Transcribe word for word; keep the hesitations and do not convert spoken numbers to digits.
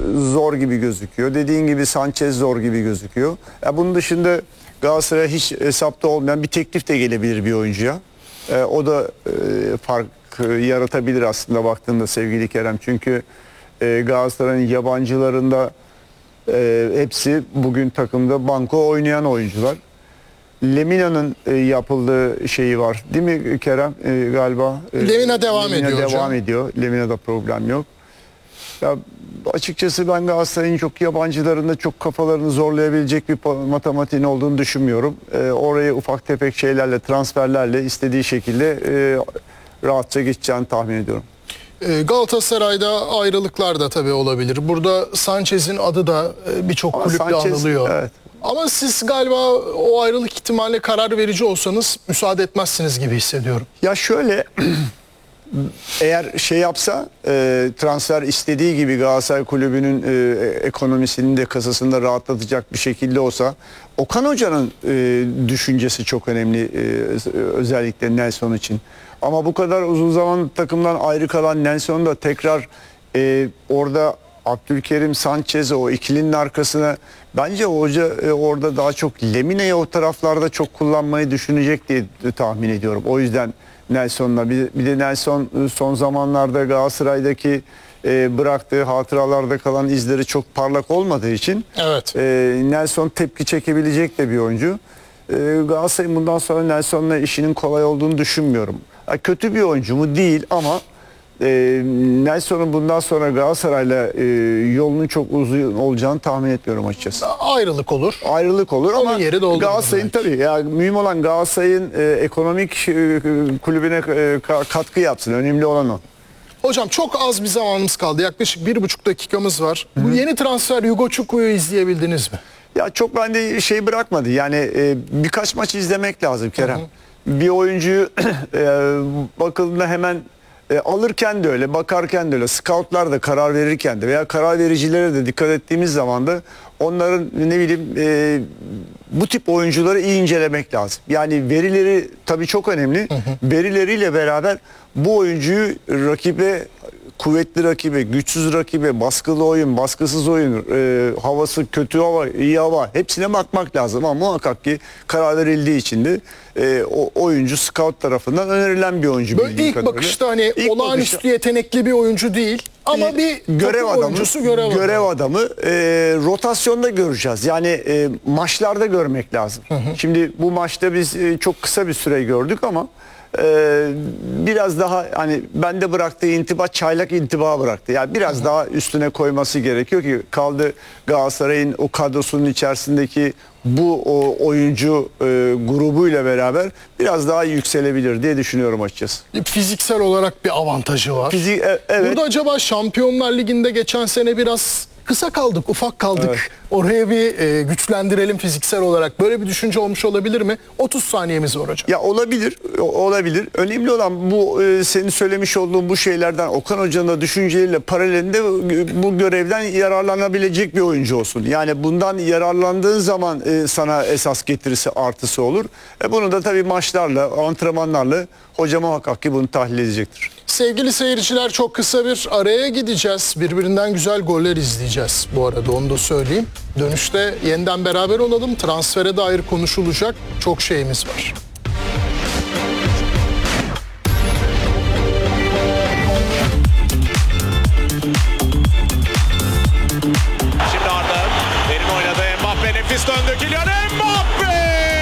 zor gibi gözüküyor. Dediğin gibi Sanchez zor gibi gözüküyor. Ya bunun dışında Galatasaray'a hiç hesapta olmayan bir teklif de gelebilir bir oyuncuya. E, o da e, fark yaratabilir aslında baktığında sevgili Kerem. Çünkü e, Galatasaray'ın yabancılarında e, hepsi bugün takımda banko oynayan oyuncular. Lemina'nın e, yapıldığı şeyi var. Değil mi Kerem? E, galiba. E, Lemina devam Lemina ediyor devam hocam. ediyor. Lemina'da problem yok. Ya açıkçası ben Galatasaray'ın çok yabancılarında çok kafalarını zorlayabilecek bir matematiğin olduğunu düşünmüyorum. E, oraya ufak tefek şeylerle, transferlerle istediği şekilde e, rahatça geçeceğini tahmin ediyorum. E, Galatasaray'da ayrılıklar da tabii olabilir. Burada Sanchez'in adı da e, birçok Ama kulüple Sanchez, anılıyor. evet. Ama siz galiba o ayrılık ihtimaline karar verici olsanız müsaade etmezsiniz gibi hissediyorum. Ya şöyle, eğer şey yapsa, e, transfer istediği gibi Galatasaray Kulübü'nün e, ekonomisinin de kasasında rahatlatacak bir şekilde olsa, Okan Hoca'nın e, düşüncesi çok önemli, e, özellikle Nelson için. Ama bu kadar uzun zaman takımdan ayrı kalan Nelson da tekrar e, orada Abdülkerim, Sanchez o ikilinin arkasına, bence hoca e, orada daha çok Lemina'yı o taraflarda çok kullanmayı düşünecek diye tahmin ediyorum. O yüzden Nelson'la bir, bir de Nelson son zamanlarda Galatasaray'daki e, bıraktığı hatıralarda kalan izleri çok parlak olmadığı için Evet. e, Nelson tepki çekebilecek de bir oyuncu. E, Galatasaray'ın bundan sonra Nelson'la işinin kolay olduğunu düşünmüyorum. Ha, kötü bir oyuncu mu? Değil ama e, Nelson'un bundan sonra Galatasaray'la e, yolunun çok uzun olacağını tahmin etmiyorum açıkçası. Ayrılık olur. Ayrılık olur Onun ama yeri doldurulur Galatasaray'ın belki. tabii ya mühim olan Galatasaray'ın e, ekonomik e, kulübüne e, ka- katkı yapsın. Önemli olan o. Hocam çok az bir zamanımız kaldı. Yaklaşık bir buçuk dakikamız var. Bu yeni transfer Hugo Çuku'yu izleyebildiniz mi? Ya çok bende şey bırakmadı. Yani e, birkaç maç izlemek lazım Kerem. Hı hı. Bir oyuncuyu e, bakıldığında hemen e, alırken de öyle, bakarken de öyle, scoutlar da karar verirken de veya karar vericilere de dikkat ettiğimiz zaman da onların ne bileyim e, bu tip oyuncuları iyi incelemek lazım. Yani verileri tabii çok önemli. Hı hı. Verileriyle beraber bu oyuncuyu rakibe, kuvvetli rakibe, güçsüz rakibe, baskılı oyun, baskısız oyun, e, havası kötü hava, iyi hava hepsine bakmak lazım. Ama muhakkak ki karar verildiği için de e, o oyuncu scout tarafından önerilen bir oyuncu. Böyle ilk kadarıyla. bakışta hani İlk olağanüstü bakışta, yetenekli bir oyuncu değil ama bir görev adamı, oyuncusu görev, görev adamı. adamı e, rotasyonda göreceğiz. Yani e, maçlarda görmek lazım. Hı hı. Şimdi bu maçta biz e, çok kısa bir süre gördük ama Ee, biraz daha hani bende bıraktığı intiba çaylak intiba bıraktı. Yani biraz Hı-hı. daha üstüne koyması gerekiyor ki kaldı Galatasaray'ın o kadrosunun içerisindeki bu o oyuncu e, grubuyla beraber biraz daha yükselebilir diye düşünüyorum açıkçası. Fiziksel olarak bir avantajı var. Fizik, e, evet. Burada acaba Şampiyonlar Ligi'nde geçen sene biraz kısa kaldık, ufak kaldık. Evet. Oraya bir e, güçlendirelim fiziksel olarak. Böyle bir düşünce olmuş olabilir mi? otuz saniyemiz var hocam. Ya olabilir, olabilir. Önemli olan bu e, senin söylemiş olduğun bu şeylerden Okan Hoca'nın da düşünceleriyle paralelinde bu görevden yararlanabilecek bir oyuncu olsun. Yani bundan yararlandığın zaman e, sana esas getirisi artısı olur. E, bunu da tabii maçlarla, antrenmanlarla hoca muhakkak ki bunu tahlil edecektir. Sevgili seyirciler çok kısa bir araya gideceğiz. Birbirinden güzel goller izleyeceğiz bu arada, onu da söyleyeyim. Dönüşte yeniden beraber olalım. Transfere dair konuşulacak çok şeyimiz var. Şimdi Arda derin oynadı. Mbappe nefis döndü. Kylian Mbappe!